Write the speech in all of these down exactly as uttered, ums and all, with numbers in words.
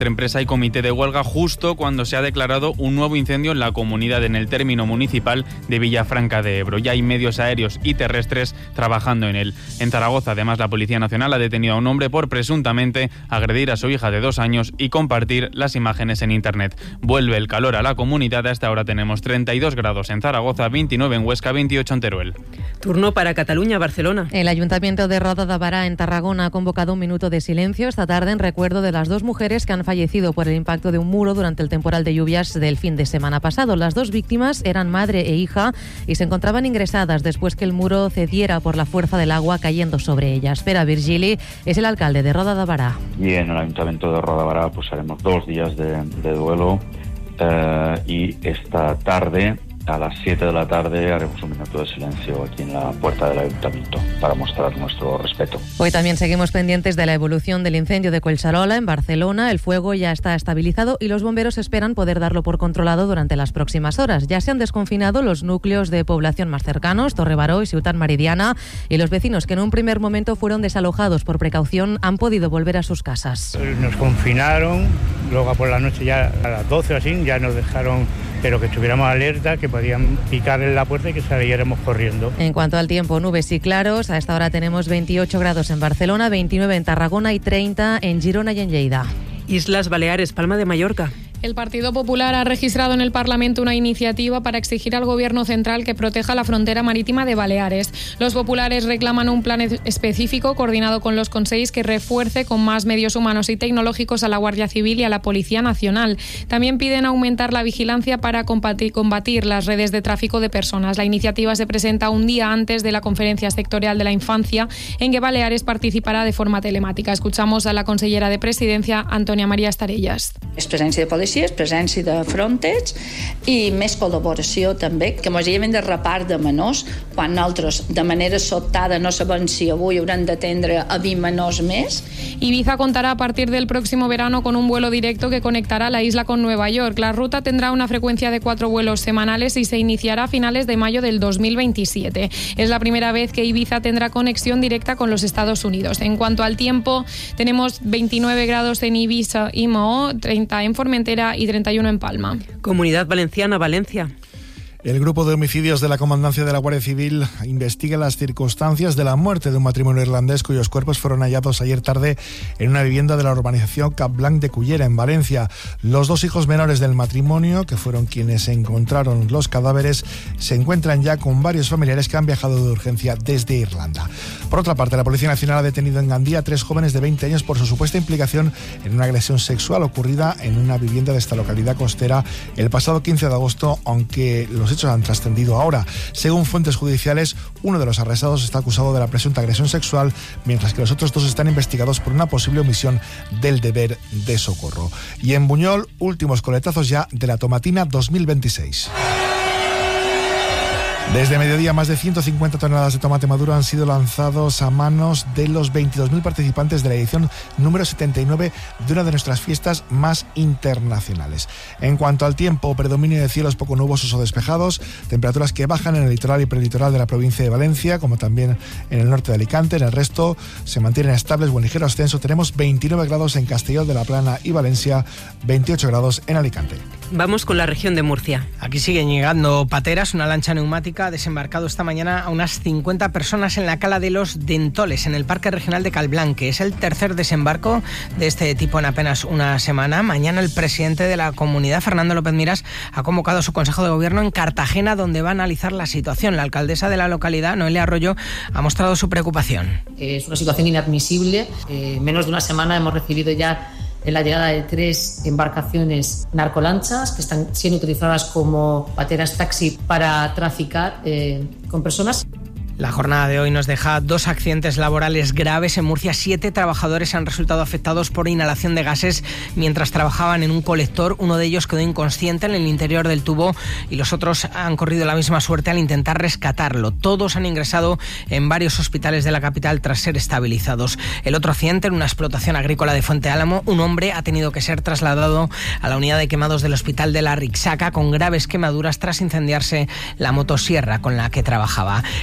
entre empresa y comité de huelga justo cuando se ha declarado un nuevo incendio en la comunidad en el término municipal de Villafranca de Ebro. Ya hay medios aéreos y terrestres trabajando en él. En Zaragoza, además, la Policía Nacional ha detenido a un hombre por presuntamente agredir a su hija de dos años y compartir las imágenes en Internet. Vuelve el calor a la comunidad. Hasta ahora tenemos treinta y dos grados en Zaragoza, veintinueve en Huesca, veintiocho en Teruel. Turno para Cataluña, Barcelona. El Ayuntamiento de Roda de Bará, en Tarragona, ha convocado un minuto de silencio esta tarde en recuerdo de las dos mujeres que han fallecido por el impacto de un muro durante el temporal de lluvias del fin de semana pasado. Las dos víctimas eran madre e hija y se encontraban ingresadas después que el muro cediera por la fuerza del agua cayendo sobre ellas. Pere Virgili es el alcalde de Roda de Bará. Y en el Ayuntamiento de Roda de Bará pues haremos dos días de, de duelo eh, y esta tarde a las siete de la tarde haremos un minuto de silencio aquí en la puerta del Ayuntamiento para mostrar nuestro respeto. Hoy también seguimos pendientes de la evolución del incendio de Collserola en Barcelona. El fuego ya está estabilizado y los bomberos esperan poder darlo por controlado durante las próximas horas. Ya se han desconfinado los núcleos de población más cercanos, Torrebaró y Ciutat Meridiana, y los vecinos que en un primer momento fueron desalojados por precaución han podido volver a sus casas. Nos confinaron, luego por la noche ya a las doce o así ya nos dejaron, pero que estuviéramos alerta, que podían picar en la puerta y que saliéramos corriendo. En cuanto al tiempo, nubes y claros. A esta hora tenemos veintiocho grados en Barcelona, veintinueve en Tarragona y treinta en Girona y en Lleida. Islas Baleares, Palma de Mallorca. El Partido Popular ha registrado en el Parlamento una iniciativa para exigir al Gobierno central que proteja la frontera marítima de Baleares. Los populares reclaman un plan específico coordinado con los consells que refuerce con más medios humanos y tecnológicos a la Guardia Civil y a la Policía Nacional. También piden aumentar la vigilancia para combatir las redes de tráfico de personas. La iniciativa se presenta un día antes de la Conferencia Sectorial de la Infancia, en que Baleares participarà de forma telemática. Escuchamos a la consellera de Presidencia, Antònia Maria Estarellas. És presència de policies, presència de Frontex i més col·laboració també, que ens lleven de repart de menors, quan nosaltres de manera sobtada no sabem si avui haurem d'atendre a vint menors més. Ibiza contará a partir del próximo verano con un vuelo directo que conectará la isla con Nueva York. La ruta tendrá una frecuencia de cuatro vuelos semanales y se iniciará a finales de mayo del dos mil veintisiete. Es la primera vez que Ibiza tendrá conexión directa con los Estados Unidos. En cuanto al tiempo, tenemos veintinueve grados en Ibiza y Mohó, treinta en Formentera y treinta y uno en Palma. Comunidad Valenciana, Valencia. El grupo de homicidios de la Comandancia de la Guardia Civil investiga las circunstancias de la muerte de un matrimonio irlandés cuyos cuerpos fueron hallados ayer tarde en una vivienda de la urbanización Capblanc de Cullera, en Valencia. Los dos hijos menores del matrimonio, que fueron quienes encontraron los cadáveres, se encuentran ya con varios familiares que han viajado de urgencia desde Irlanda. Por otra parte, la Policía Nacional ha detenido en Gandía a tres jóvenes de veinte años por su supuesta implicación en una agresión sexual ocurrida en una vivienda de esta localidad costera el pasado quince de agosto, aunque los hechos han trascendido ahora. Según fuentes judiciales, uno de los arrestados está acusado de la presunta agresión sexual, mientras que los otros dos están investigados por una posible omisión del deber de socorro. Y en Buñol, últimos coletazos ya de la Tomatina dos mil veintiséis. Desde mediodía, más de ciento cincuenta toneladas de tomate maduro han sido lanzados a manos de los veintidós mil participantes de la edición número setenta y nueve de una de nuestras fiestas más internacionales. En cuanto al tiempo, predominio de cielos poco nubosos o despejados, temperaturas que bajan en el litoral y prelitoral de la provincia de Valencia, como también en el norte de Alicante. En el resto se mantienen estables o en ligero ascenso. Tenemos veintinueve grados en Castelló de la Plana y Valencia, veintiocho grados en Alicante. Vamos con la región de Murcia. Aquí siguen llegando pateras. Una lancha neumática ha desembarcado esta mañana a unas cincuenta personas en la cala de los Dentoles, en el Parque Regional de Calblanque. Es el tercer desembarco de este tipo en apenas una semana. Mañana el presidente de la comunidad, Fernando López Miras, ha convocado su Consejo de Gobierno en Cartagena, donde va a analizar la situación. La alcaldesa de la localidad, Noelia Arroyo, ha mostrado su preocupación. Es una situación inadmisible. En menos de una semana hemos recibido ya en la llegada de tres embarcaciones narcolanchas que están siendo utilizadas como pateras taxi para traficar eh, con personas. La jornada de hoy nos deja dos accidentes laborales graves. En Murcia, siete trabajadores han resultado afectados por inhalación de gases mientras trabajaban en un colector. Uno de ellos quedó inconsciente en el interior del tubo y los otros han corrido la misma suerte al intentar rescatarlo. Todos han ingresado en varios hospitales de la capital tras ser estabilizados. El otro accidente en una explotación agrícola de Fuente Álamo. Un hombre ha tenido que ser trasladado a la unidad de quemados del hospital de la Rixaca con graves quemaduras tras incendiarse la motosierra con la que trabajaba. El tiempo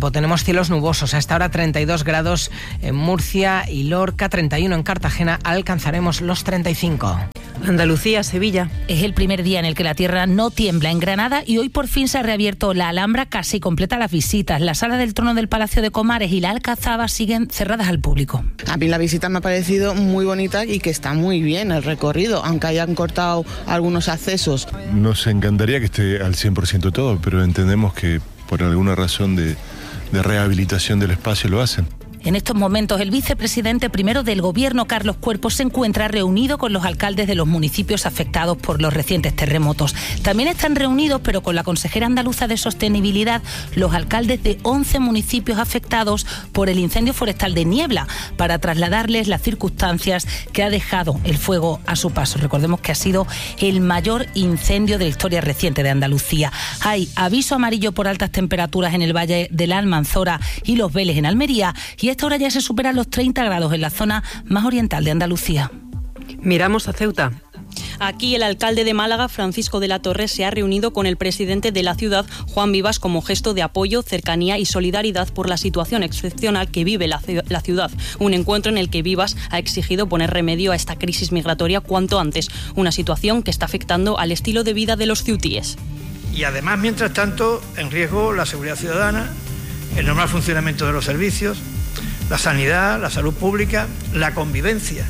tiempo. Tenemos cielos nubosos, a esta hora treinta y dos grados en Murcia y Lorca, treinta y uno en Cartagena, alcanzaremos los treinta y cinco. Andalucía, Sevilla. Es el primer día en el que la tierra no tiembla en Granada y hoy por fin se ha reabierto la Alhambra, casi completa las visitas. La sala del trono del Palacio de Comares y la Alcazaba siguen cerradas al público. A mí la visita me ha parecido muy bonita y que está muy bien el recorrido, aunque hayan cortado algunos accesos. Nos encantaría que esté al cien por ciento todo, pero entendemos que por alguna razón de, de rehabilitación del espacio lo hacen. En estos momentos, el vicepresidente primero del Gobierno, Carlos Cuerpo, se encuentra reunido con los alcaldes de los municipios afectados por los recientes terremotos. También están reunidos, pero con la consejera andaluza de Sostenibilidad, los alcaldes de once municipios afectados por el incendio forestal de Niebla, para trasladarles las circunstancias que ha dejado el fuego a su paso. Recordemos que ha sido el mayor incendio de la historia reciente de Andalucía. Hay aviso amarillo por altas temperaturas en el Valle de la Almanzora y Los Vélez en Almería, y a esta hora ya se superan los treinta grados en la zona más oriental de Andalucía. Miramos a Ceuta. Aquí el alcalde de Málaga, Francisco de la Torre, se ha reunido con el presidente de la ciudad, Juan Vivas, como gesto de apoyo, cercanía y solidaridad por la situación excepcional que vive la, la ciudad. Un encuentro en el que Vivas ha exigido poner remedio a esta crisis migratoria cuanto antes, una situación que está afectando al estilo de vida de los ceutíes. Y además, mientras tanto, en riesgo la seguridad ciudadana, el normal funcionamiento de los servicios, la sanidad, la salud pública, la convivencia.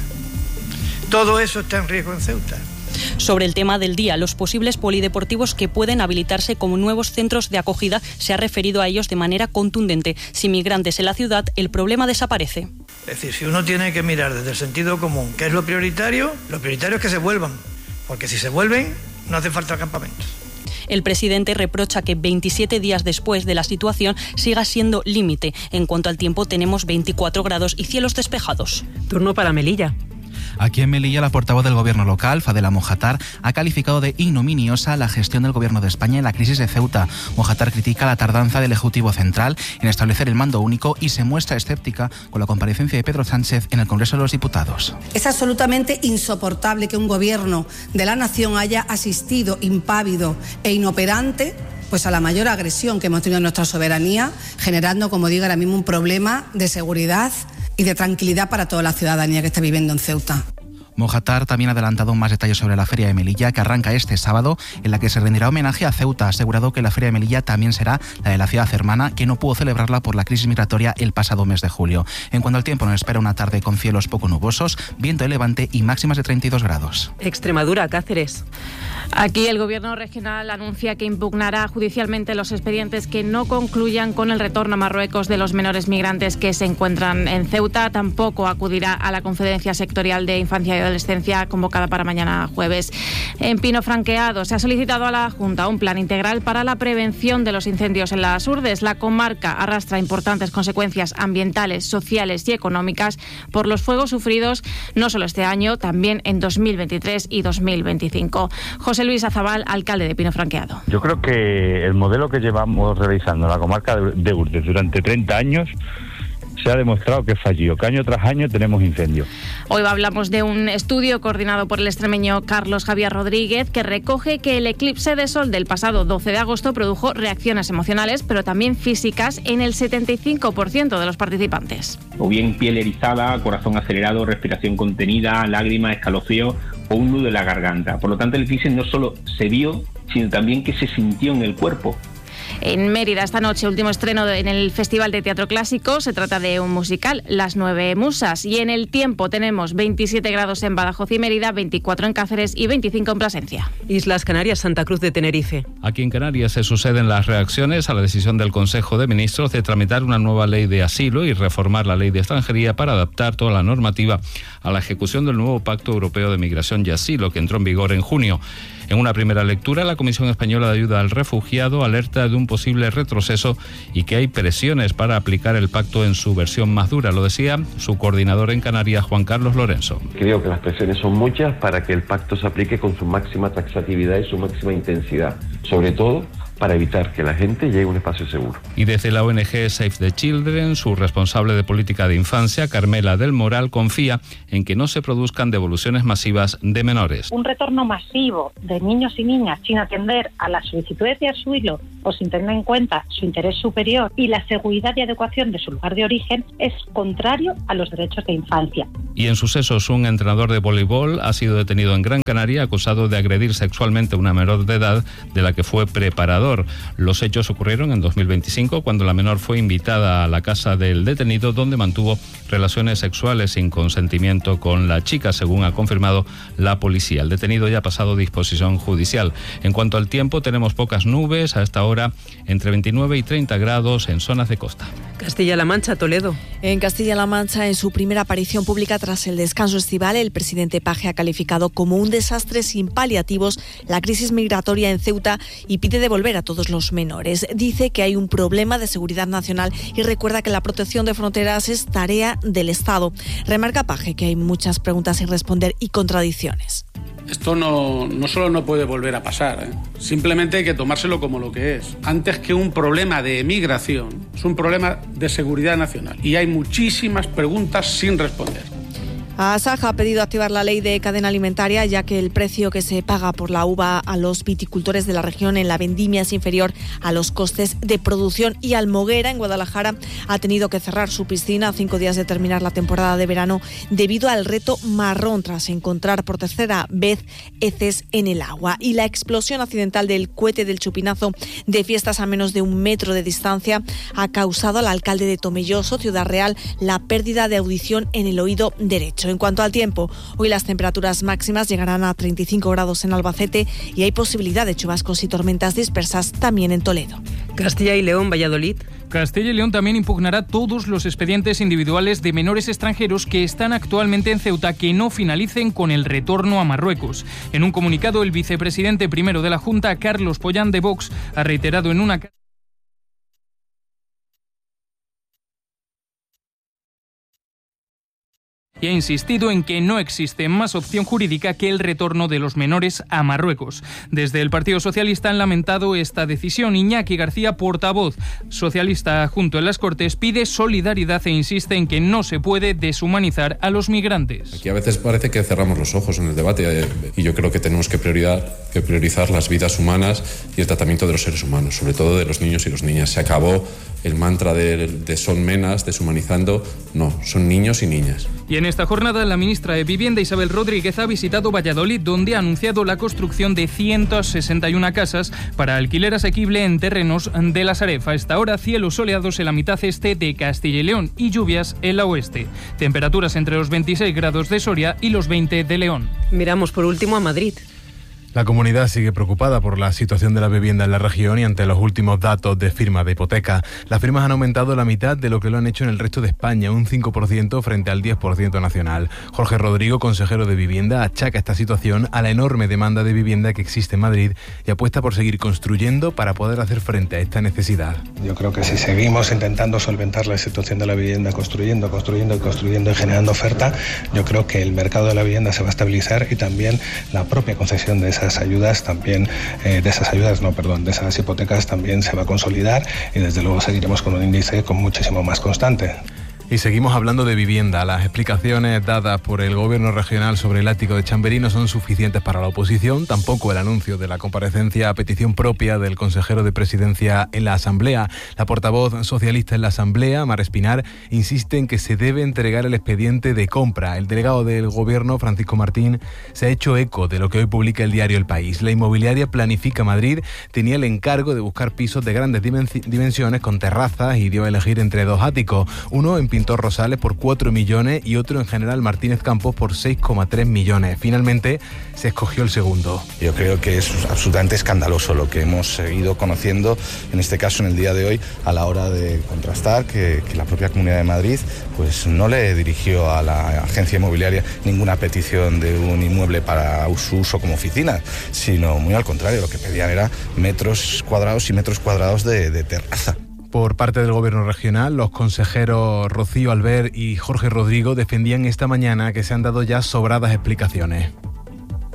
Todo eso está en riesgo en Ceuta. Sobre el tema del día, los posibles polideportivos que pueden habilitarse como nuevos centros de acogida, se ha referido a ellos de manera contundente. Sin migrantes en la ciudad, el problema desaparece. Es decir, si uno tiene que mirar desde el sentido común, ¿qué es lo prioritario? Lo prioritario es que se vuelvan, porque si se vuelven, no hace falta campamentos. El presidente reprocha que veintisiete días después de la situación siga siendo límite. En cuanto al tiempo, tenemos veinticuatro grados y cielos despejados. Turno para Melilla. Aquí en Melilla, la portavoz del gobierno local, Fadela Mojatar, ha calificado de ignominiosa la gestión del gobierno de España en la crisis de Ceuta. Mojatar critica la tardanza del Ejecutivo Central en establecer el mando único y se muestra escéptica con la comparecencia de Pedro Sánchez en el Congreso de los Diputados. Es absolutamente insoportable que un gobierno de la nación haya asistido impávido e inoperante pues a la mayor agresión que hemos tenido en nuestra soberanía, generando, como digo, ahora mismo un problema de seguridad y de tranquilidad para toda la ciudadanía que está viviendo en Ceuta. Mojatar también ha adelantado más detalles sobre la Feria de Melilla, que arranca este sábado, en la que se rendirá homenaje a Ceuta. Ha asegurado que la Feria de Melilla también será la de la ciudad hermana, que no pudo celebrarla por la crisis migratoria el pasado mes de julio. En cuanto al tiempo, nos espera una tarde con cielos poco nubosos, viento de levante y máximas de treinta y dos grados. Extremadura, Cáceres. Aquí el gobierno regional anuncia que impugnará judicialmente los expedientes que no concluyan con el retorno a Marruecos de los menores migrantes que se encuentran en Ceuta. Tampoco acudirá a la conferencia sectorial de infancia y adolescencia convocada para mañana jueves. En Pino Franqueado se ha solicitado a la Junta un plan integral para la prevención de los incendios en las Urdes. La comarca arrastra importantes consecuencias ambientales, sociales y económicas por los fuegos sufridos no solo este año, también en dos mil veintitrés y dos mil veinticinco. José Luis Azabal, alcalde de Pino Franqueado. Yo creo que el modelo que llevamos realizando en la comarca de Urdes durante treinta años se ha demostrado que falló, que año tras año tenemos incendios. Hoy hablamos de un estudio coordinado por el extremeño Carlos Javier Rodríguez que recoge que el eclipse de sol del pasado doce de agosto produjo reacciones emocionales, pero también físicas en el setenta y cinco por ciento de los participantes. O bien piel erizada, corazón acelerado, respiración contenida, lágrimas, escalofrío o un nudo en la garganta. Por lo tanto, el eclipse no solo se vio, sino también que se sintió en el cuerpo. En Mérida, esta noche, último estreno en el Festival de Teatro Clásico. Se trata de un musical, Las Nueve Musas. Y en el tiempo tenemos veintisiete grados en Badajoz y Mérida, veinticuatro en Cáceres y veinticinco en Plasencia. Islas Canarias, Santa Cruz de Tenerife. Aquí en Canarias se suceden las reacciones a la decisión del Consejo de Ministros de tramitar una nueva ley de asilo y reformar la ley de extranjería para adaptar toda la normativa a la ejecución del nuevo Pacto Europeo de Migración y Asilo, que entró en vigor en junio. En una primera lectura, la Comisión Española de Ayuda al Refugiado alerta de un posible retroceso y que hay presiones para aplicar el pacto en su versión más dura. Lo decía su coordinador en Canarias, Juan Carlos Lorenzo. Creo que las presiones son muchas para que el pacto se aplique con su máxima taxatividad y su máxima intensidad, sobre todo para evitar que la gente llegue a un espacio seguro. Y desde la O N G Save the Children, su responsable de política de infancia, Carmela del Moral, confía en que no se produzcan devoluciones masivas de menores. Un retorno masivo de niños y niñas sin atender a las solicitudes de asilo o sin tener en cuenta su interés superior y la seguridad y adecuación de su lugar de origen es contrario a los derechos de infancia. Y en sucesos, un entrenador de voleibol ha sido detenido en Gran Canaria acusado de agredir sexualmente a una menor de edad de la que fue preparador. Los hechos ocurrieron en dos mil veinticinco cuando la menor fue invitada a la casa del detenido donde mantuvo relaciones sexuales sin consentimiento con la chica, según ha confirmado la policía. El detenido ya ha pasado disposición judicial. En cuanto al tiempo, tenemos pocas nubes, a esta hora entre veintinueve y treinta grados en zonas de costa. Castilla-La Mancha, Toledo. En Castilla-La Mancha, en su primera aparición pública tras el descanso estival, el presidente Paje ha calificado como un desastre sin paliativos la crisis migratoria en Ceuta y pide devolver a todos los menores. Dice que hay un problema de seguridad nacional y recuerda que la protección de fronteras es tarea del Estado. Remarca Paje que hay muchas preguntas sin responder y contradicciones. Esto no, no solo no puede volver a pasar, ¿eh? Simplemente hay que tomárselo como lo que es. Antes que un problema de emigración, es un problema de seguridad nacional. Y hay muchísimas preguntas sin responder. Asaja ha pedido activar la ley de cadena alimentaria, ya que el precio que se paga por la uva a los viticultores de la región en la vendimia es inferior a los costes de producción. Y Almoguera, en Guadalajara, ha tenido que cerrar su piscina a cinco días de terminar la temporada de verano debido al reto marrón tras encontrar por tercera vez heces en el agua. Y la explosión accidental del cohete del chupinazo de fiestas a menos de un metro de distancia ha causado al alcalde de Tomelloso, Ciudad Real, la pérdida de audición en el oído derecho. En cuanto al tiempo, hoy las temperaturas máximas llegarán a treinta y cinco grados en Albacete y hay posibilidad de chubascos y tormentas dispersas también en Toledo. Castilla y León, Valladolid. Castilla y León también impugnará todos los expedientes individuales de menores extranjeros que están actualmente en Ceuta que no finalicen con el retorno a Marruecos. En un comunicado, el vicepresidente primero de la Junta, Carlos Pollán de Vox, ha reiterado en una y ha insistido en que no existe más opción jurídica que el retorno de los menores a Marruecos. Desde el Partido Socialista han lamentado esta decisión. Iñaki García, portavoz socialista junto en las Cortes, pide solidaridad e insiste en que no se puede deshumanizar a los migrantes. Aquí a veces parece que cerramos los ojos en el debate y yo creo que tenemos que priorizar, que priorizar las vidas humanas y el tratamiento de los seres humanos, sobre todo de los niños y las niñas. Se acabó el mantra de, de son menas, deshumanizando. No, son niños y niñas. Y en esta jornada, la ministra de Vivienda, Isabel Rodríguez, ha visitado Valladolid, donde ha anunciado la construcción de ciento sesenta y una casas para alquiler asequible en terrenos de la Sareb. A esta hora, cielos soleados en la mitad este de Castilla y León y lluvias en la oeste. Temperaturas entre los veintiséis grados de Soria y los veinte de León. Miramos por último a Madrid. La comunidad sigue preocupada por la situación de la vivienda en la región y ante los últimos datos de firmas de hipoteca. Las firmas han aumentado la mitad de lo que lo han hecho en el resto de España, un cinco por ciento frente al diez por ciento nacional. Jorge Rodrigo, consejero de Vivienda, achaca esta situación a la enorme demanda de vivienda que existe en Madrid y apuesta por seguir construyendo para poder hacer frente a esta necesidad. Yo creo que si seguimos intentando solventar la situación de la vivienda construyendo, construyendo y construyendo y generando oferta, yo creo que el mercado de la vivienda se va a estabilizar y también la propia concesión de esa esas ayudas también, eh, de esas ayudas, no, perdón, de esas hipotecas también se va a consolidar y desde luego seguiremos con un índice con muchísimo más constante. Y seguimos hablando de vivienda. Las explicaciones dadas por el Gobierno regional sobre el ático de Chamberí no son suficientes para la oposición, tampoco el anuncio de la comparecencia a petición propia del consejero de Presidencia en la Asamblea. La portavoz socialista en la Asamblea, Mar Espinar, insiste en que se debe entregar el expediente de compra. El delegado del Gobierno, Francisco Martín, se ha hecho eco de lo que hoy publica el diario El País. La inmobiliaria Planifica Madrid tenía el encargo de buscar pisos de grandes dimensiones con terrazas y dio a elegir entre dos áticos, uno en Pintor Rosales por cuatro millones y otro en General Martínez Campos por seis coma tres millones. Finalmente se escogió el segundo. Yo creo que es absolutamente escandaloso lo que hemos seguido conociendo, en este caso en el día de hoy, a la hora de contrastar que, que la propia Comunidad de Madrid pues no le dirigió a la agencia inmobiliaria ninguna petición de un inmueble para su uso como oficina, sino muy al contrario, lo que pedían era metros cuadrados y metros cuadrados de, de terraza. Por parte del Gobierno regional, los consejeros Rocío Albert y Jorge Rodrigo defendían esta mañana que se han dado ya sobradas explicaciones.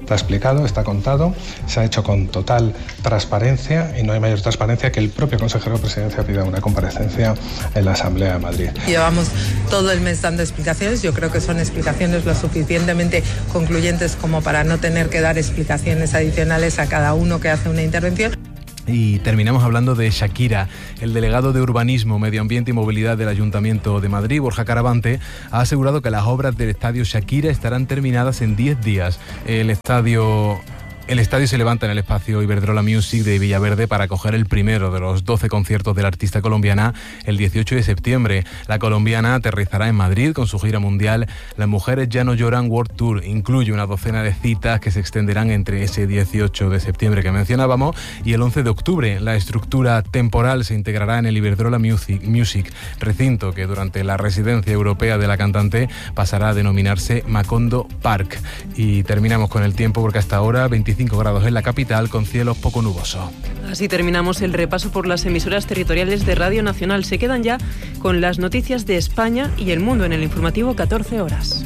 Está explicado, está contado, se ha hecho con total transparencia y no hay mayor transparencia que el propio consejero de Presidencia pida una comparecencia en la Asamblea de Madrid. Llevamos todo el mes dando explicaciones, yo creo que son explicaciones lo suficientemente concluyentes como para no tener que dar explicaciones adicionales a cada uno que hace una intervención. Y terminamos hablando de Shakira. El delegado de Urbanismo, Medio Ambiente y Movilidad del Ayuntamiento de Madrid, Borja Caravante, ha asegurado que las obras del estadio Shakira estarán terminadas en diez días. El estadio... El estadio se levanta en el espacio Iberdrola Music de Villaverde para acoger el primero de los doce conciertos de la artista colombiana el dieciocho de septiembre. La colombiana aterrizará en Madrid con su gira mundial Las Mujeres Ya No Lloran World Tour. Incluye una docena de citas que se extenderán entre ese dieciocho de septiembre que mencionábamos y el once de octubre. La estructura temporal se integrará en el Iberdrola Music, Music, recinto que durante la residencia europea de la cantante pasará a denominarse Macondo Park. Y terminamos con el tiempo porque hasta ahora veinticinco grados en la capital con cielos poco nubosos. Así terminamos el repaso por las emisoras territoriales de Radio Nacional. Se quedan ya con las noticias de España y el mundo en el informativo catorce horas.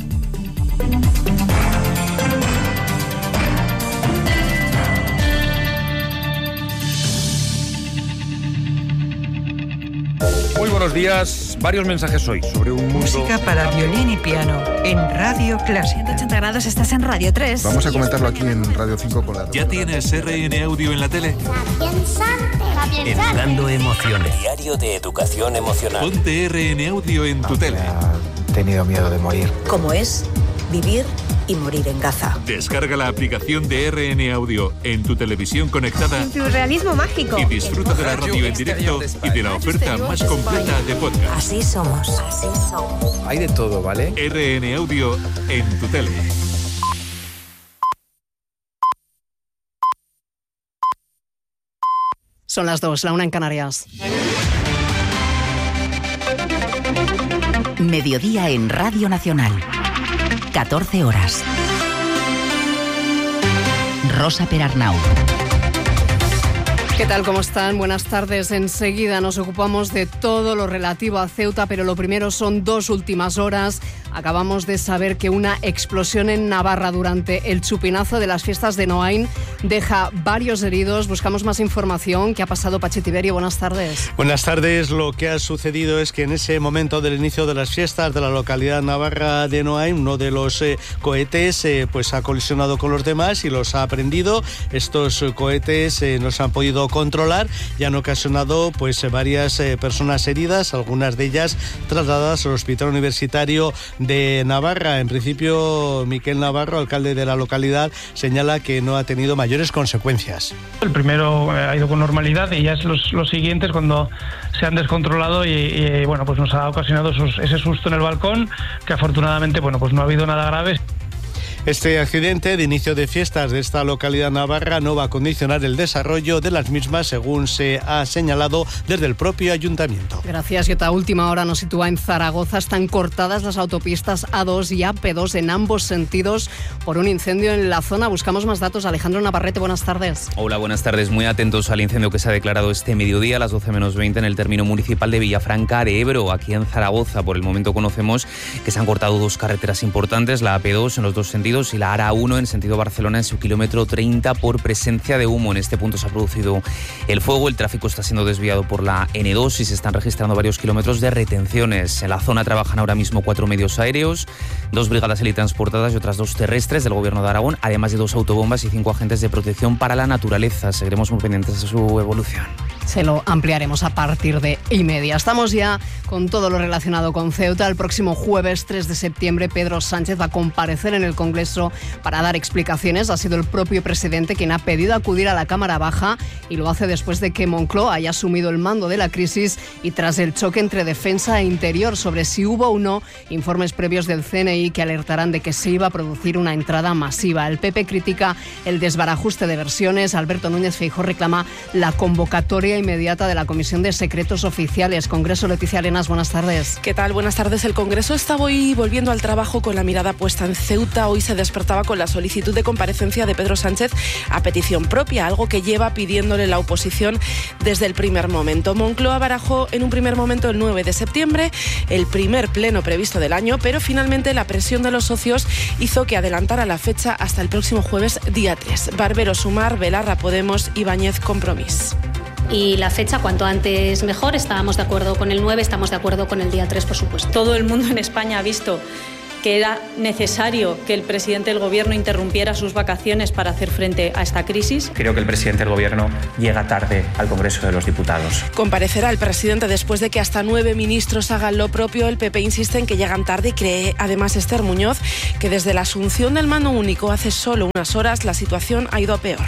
Muy buenos días. Varios mensajes hoy sobre un mundo... Música para violín y piano en Radio Clásica. ciento ochenta grados, estás en Radio tres. Vamos a comentarlo aquí en Radio cinco con la... ¿Ya tienes R N Audio en la tele? Educando emociones. Diario de educación emocional. Ponte R N Audio en tu tele. He tenido miedo de morir. ¿Cómo es vivir y morir en Gaza? Descarga la aplicación de R N Audio en tu televisión conectada. Surrealismo mágico. Y disfruta de la radio en directo y de la oferta más completa de podcast. Así somos. Así somos. Hay de todo, ¿vale? R N Audio en tu tele. Son las dos, la una en Canarias. Mediodía en Radio Nacional. catorce horas. Rosa Perarnau. ¿Qué tal? ¿Cómo están? Buenas tardes. Enseguida nos ocupamos de todo lo relativo a Ceuta, pero lo primero son dos últimas horas. Acabamos de saber que una explosión en Navarra durante el chupinazo de las fiestas de Noain deja varios heridos. Buscamos más información. ¿Qué ha pasado, Pachi Tiberio? Buenas tardes. Buenas tardes. Lo que ha sucedido es que en ese momento del inicio de las fiestas de la localidad navarra de Noain, uno de los eh, cohetes eh, pues ha colisionado con los demás y los ha prendido. Estos eh, cohetes eh, no se han podido controlar y han ocasionado pues varias eh, personas heridas, algunas de ellas trasladadas al Hospital Universitario de Navarra. En principio, Miquel Navarro, alcalde de la localidad, señala que no ha tenido mayores consecuencias. El primero ha ido con normalidad y ya es los, los siguientes cuando se han descontrolado y, y bueno, pues nos ha ocasionado esos, ese susto en el balcón, que afortunadamente bueno, pues no ha habido nada grave. Este accidente de inicio de fiestas de esta localidad navarra no va a condicionar el desarrollo de las mismas, según se ha señalado desde el propio ayuntamiento. Gracias. Y esta última hora nos sitúa en Zaragoza. Están cortadas las autopistas A dos y A P dos en ambos sentidos por un incendio en la zona. Buscamos más datos. Alejandro Navarrete, buenas tardes. Hola, buenas tardes. Muy atentos al incendio que se ha declarado este mediodía a las doce menos veinte en el término municipal de Villafranca de Ebro, aquí en Zaragoza. Por el momento conocemos que se han cortado dos carreteras importantes, la A P dos en los dos sentidos y la A R A uno en sentido Barcelona en su kilómetro treinta por presencia de humo. En este punto se ha producido el fuego, el tráfico está siendo desviado por la N dos y se están registrando varios kilómetros de retenciones. En la zona trabajan ahora mismo cuatro medios aéreos, dos brigadas helitransportadas y otras dos terrestres del Gobierno de Aragón, además de dos autobombas y cinco agentes de protección para la naturaleza. Seguiremos muy pendientes de su evolución. Se lo ampliaremos a partir de y media. Estamos ya con todo lo relacionado con Ceuta. El próximo jueves tres de septiembre Pedro Sánchez va a comparecer en el Congreso para dar explicaciones. Ha sido el propio presidente quien ha pedido acudir a la Cámara Baja y lo hace después de que Moncloa haya asumido el mando de la crisis y tras el choque entre defensa e interior sobre si hubo o no informes previos del C N I que alertarán de que se iba a producir una entrada masiva. El P P critica el desbarajuste de versiones. Alberto Núñez Feijóo reclama la convocatoria convocatoria inmediata de la Comisión de Secretos Oficiales. Congreso, Leticia Arenas, buenas tardes. ¿Qué tal? Buenas tardes. El Congreso está hoy volviendo al trabajo con la mirada puesta en Ceuta. Hoy se despertaba con la solicitud de comparecencia de Pedro Sánchez a petición propia, algo que lleva pidiéndole la oposición desde el primer momento. Moncloa barajó en un primer momento el nueve de septiembre, el primer pleno previsto del año, pero finalmente la presión de los socios hizo que adelantara la fecha hasta el próximo jueves, día tres. Barbero Sumar, Belarra Podemos, Ibáñez Compromís. Y la fecha, cuanto antes mejor. Estábamos de acuerdo con el nueve, estamos de acuerdo con el día tres, por supuesto. Todo el mundo en España ha visto que era necesario que el presidente del Gobierno interrumpiera sus vacaciones para hacer frente a esta crisis. Creo que el presidente del Gobierno llega tarde al Congreso de los Diputados. Comparecerá el presidente después de que hasta nueve ministros hagan lo propio. El P P insiste en que llegan tarde y cree además Esther Muñoz que desde la asunción del mando único hace solo unas horas la situación ha ido a peor.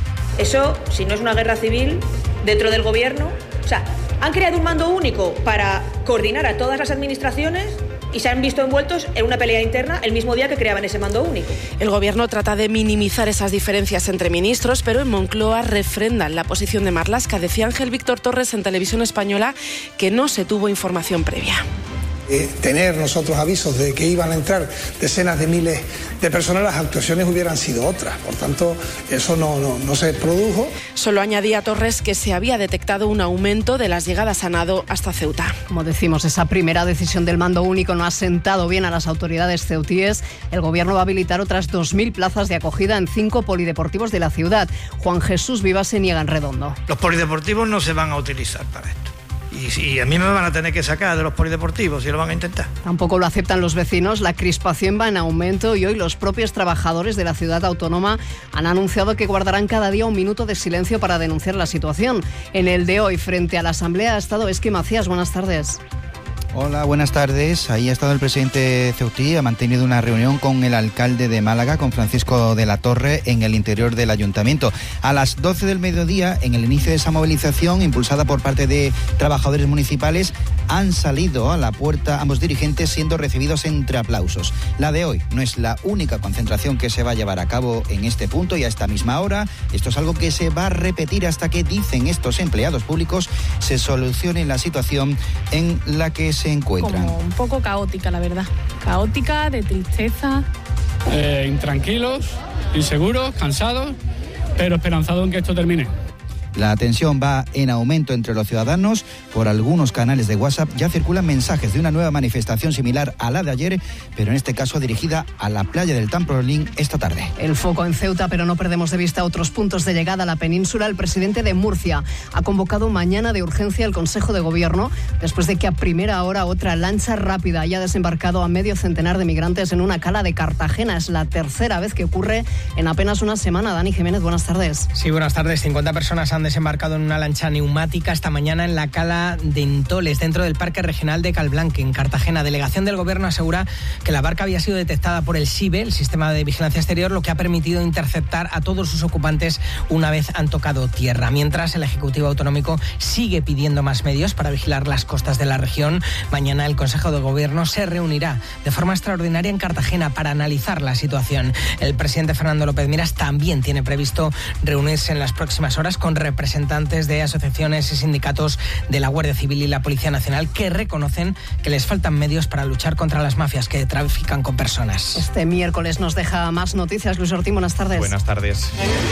Eso, si no es una guerra civil dentro del Gobierno, o sea, han creado un mando único para coordinar a todas las administraciones y se han visto envueltos en una pelea interna el mismo día que creaban ese mando único. El Gobierno trata de minimizar esas diferencias entre ministros, pero en Moncloa refrendan la posición de Marlaska. Decía Ángel Víctor Torres en Televisión Española que no se tuvo información previa. Eh, tener nosotros avisos de que iban a entrar decenas de miles de personas, las actuaciones hubieran sido otras. Por tanto, eso no, no, no se produjo. Solo añadía Torres que se había detectado un aumento de las llegadas a nado hasta Ceuta. Como decimos, esa primera decisión del mando único no ha sentado bien a las autoridades ceutíes. El Gobierno va a habilitar otras dos mil plazas de acogida en cinco polideportivos de la ciudad. Juan Jesús Vivas se niega en Redondo. Los polideportivos no se van a utilizar para esto. Y, y a mí me van a tener que sacar de los polideportivos y lo van a intentar. Tampoco lo aceptan los vecinos. La crispación va en aumento y hoy los propios trabajadores de la ciudad autónoma han anunciado que guardarán cada día un minuto de silencio para denunciar la situación. En el de hoy, frente a la Asamblea, ha estado Esqui Macías. Buenas tardes. Hola, buenas tardes. Ahí ha estado el presidente ceutí, ha mantenido una reunión con el alcalde de Málaga, con Francisco de la Torre, en el interior del ayuntamiento. A las doce del mediodía, en el inicio de esa movilización, impulsada por parte de trabajadores municipales, han salido a la puerta ambos dirigentes siendo recibidos entre aplausos. La de hoy no es la única concentración que se va a llevar a cabo en este punto y a esta misma hora. Esto es algo que se va a repetir hasta que, dicen estos empleados públicos, se solucione la situación en la que se se encuentran. Como un poco caótica, la verdad. Caótica, de tristeza. Eh, intranquilos, inseguros, cansados, pero esperanzados en que esto termine. La tensión va en aumento entre los ciudadanos. Por algunos canales de WhatsApp ya circulan mensajes de una nueva manifestación similar a la de ayer, pero en este caso dirigida a la playa del Tampolín esta tarde. El foco en Ceuta, pero no perdemos de vista otros puntos de llegada a la península. El presidente de Murcia ha convocado mañana de urgencia el Consejo de Gobierno después de que a primera hora otra lancha rápida haya desembarcado a medio centenar de migrantes en una cala de Cartagena. Es la tercera vez que ocurre en apenas una semana. Dani Jiménez, buenas tardes. Sí, buenas tardes. cincuenta personas han desembarcado en una lancha neumática esta mañana en la cala de Intoles, dentro del Parque Regional de Calblanque, en Cartagena. Delegación del Gobierno asegura que la barca había sido detectada por el SIBE, el Sistema de Vigilancia Exterior, lo que ha permitido interceptar a todos sus ocupantes una vez han tocado tierra. Mientras, el Ejecutivo Autonómico sigue pidiendo más medios para vigilar las costas de la región. Mañana el Consejo de Gobierno se reunirá de forma extraordinaria en Cartagena para analizar la situación. El presidente Fernando López Miras también tiene previsto reunirse en las próximas horas con representantes de asociaciones y sindicatos de la Guardia Civil y la Policía Nacional, que reconocen que les faltan medios para luchar contra las mafias que trafican con personas. Este miércoles nos deja más noticias. Luis Ortín, buenas tardes. Buenas tardes.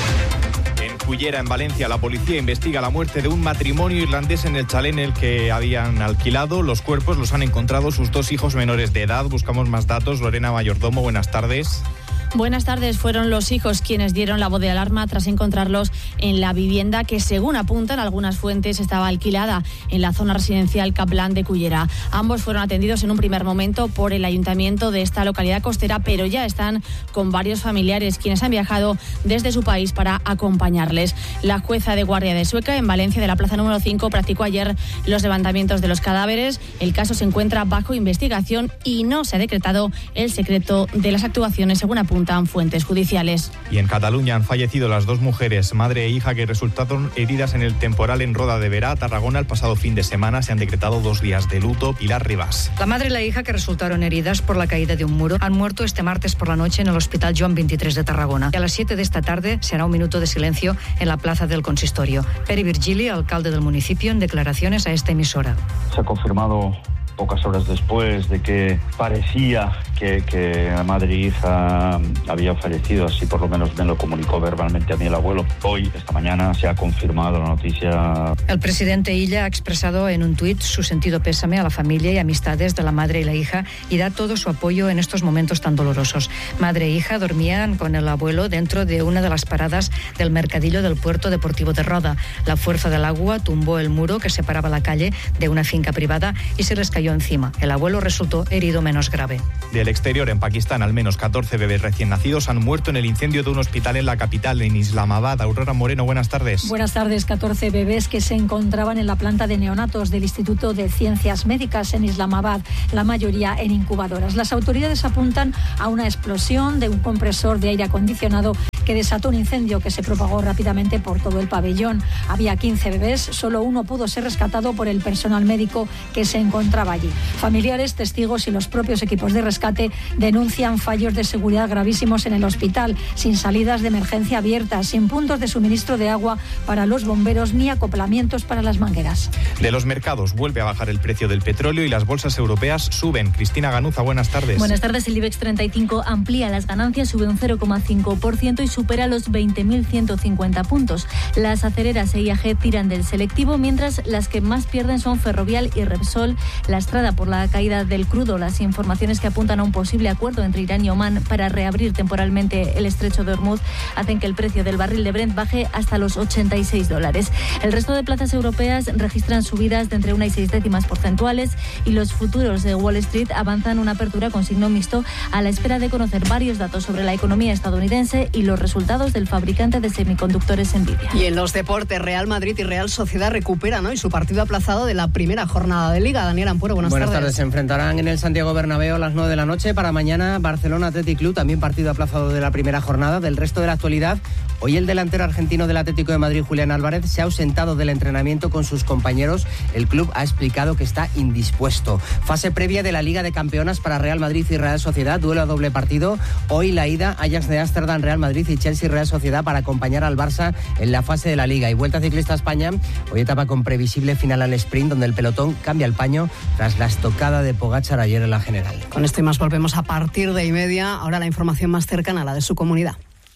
En Cullera, en Valencia, la policía investiga la muerte de un matrimonio irlandés en el chalet en el que habían alquilado. Los cuerpos los han encontrado sus dos hijos menores de edad. Buscamos más datos. Lorena Mayordomo, buenas tardes. Buenas tardes. Fueron los hijos quienes dieron la voz de alarma tras encontrarlos en la vivienda que, según apuntan algunas fuentes, estaba alquilada en la zona residencial Caplan de Cullera. Ambos fueron atendidos en un primer momento por el ayuntamiento de esta localidad costera, pero ya están con varios familiares quienes han viajado desde su país para acompañarles. La jueza de guardia de Sueca, en Valencia, de la plaza número cinco, practicó ayer los levantamientos de los cadáveres. El caso se encuentra bajo investigación y no se ha decretado el secreto de las actuaciones, según apuntan fuentes judiciales. Y en Cataluña han fallecido las dos mujeres, madre e hija, que resultaron heridas en el temporal en Roda de Berà, Tarragona, el pasado fin de semana. Se han decretado dos días de luto. Pilar Ribas. La madre y la hija, que resultaron heridas por la caída de un muro, han muerto este martes por la noche en el Hospital Joan veintitrés de Tarragona. Y a las siete de esta tarde se hará un minuto de silencio en la plaza del consistorio. Pere Virgili, alcalde del municipio, en declaraciones a esta emisora. Se ha confirmado pocas horas después de que parecía que, que la madre e hija había fallecido, así por lo menos me lo comunicó verbalmente a mí el abuelo. Hoy, esta mañana, se ha confirmado la noticia. El presidente Illa ha expresado en un tuit su sentido pésame a la familia y amistades de la madre y la hija y da todo su apoyo en estos momentos tan dolorosos. Madre e hija dormían con el abuelo dentro de una de las paradas del mercadillo del puerto deportivo de Roda. La fuerza del agua tumbó el muro que separaba la calle de una finca privada y se les cayó encima. El abuelo resultó herido menos grave. Del exterior, en Pakistán, al menos catorce bebés recién nacidos han muerto en el incendio de un hospital en la capital, en Islamabad. Aurora Moreno, buenas tardes. Buenas tardes. catorce bebés que se encontraban en la planta de neonatos del Instituto de Ciencias Médicas en Islamabad, la mayoría en incubadoras. Las autoridades apuntan a una explosión de un compresor de aire acondicionado que desató un incendio que se propagó rápidamente por todo el pabellón. Había quince bebés, solo uno pudo ser rescatado por el personal médico que se encontraba allí. Familiares, testigos y los propios equipos de rescate denuncian fallos de seguridad gravísimos en el hospital, sin salidas de emergencia abiertas, sin puntos de suministro de agua para los bomberos ni acoplamientos para las mangueras. De los mercados vuelve a bajar el precio del petróleo y las bolsas europeas suben. Cristina Ganuza, buenas tardes. Buenas tardes. El IBEX treinta y cinco amplía las ganancias, sube un cero coma cinco por ciento y supera los veinte mil ciento cincuenta puntos. Las acereras e I A G tiran del selectivo, mientras las que más pierden son Ferrovial y Repsol, lastrada por la caída del crudo. Las informaciones que apuntan a un posible acuerdo entre Irán y Omán para reabrir temporalmente el estrecho de Hormuz hacen que el precio del barril de Brent baje hasta los ochenta y seis dólares. El resto de plazas europeas registran subidas de entre una y seis décimas porcentuales y los futuros de Wall Street avanzan una apertura con signo mixto a la espera de conocer varios datos sobre la economía estadounidense y los resultados del fabricante de semiconductores Nvidia. Y en los deportes, Real Madrid y Real Sociedad recuperan hoy su partido aplazado de la primera jornada de Liga. Daniel Ampuero, buenas, buenas tardes. tardes. Se enfrentarán en el Santiago Bernabéu a las nueve de la noche. Para mañana, Barcelona Athletic Club, también partido aplazado de la primera jornada. Del resto de la actualidad, hoy el delantero argentino del Atlético de Madrid, Julián Álvarez, se ha ausentado del entrenamiento con sus compañeros. El club ha explicado que está indispuesto. Fase previa de la Liga de Campeonas para Real Madrid y Real Sociedad, duelo a doble partido. Hoy la ida, Ajax de Ámsterdam, Real Madrid y Chelsea Real Sociedad para acompañar al Barça en la fase de la Liga. Y Vuelta Ciclista a España, hoy etapa con previsible final al sprint, donde el pelotón cambia el paño tras la estocada de Pogačar ayer en la general. Con esto y más volvemos a partir de y media. Ahora la información más cercana a la de su comunidad.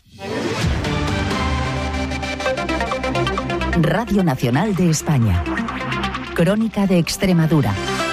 Radio Nacional de España. Crónica de Extremadura.